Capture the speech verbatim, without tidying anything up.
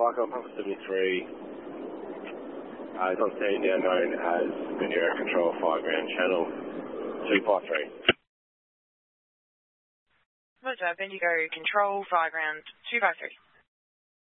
Vico, Papa seventy-three. Uh, it's on scene now known as Bendigo Control five Grand Channel two five three. Roger, Bendigo Control five Grand two five three.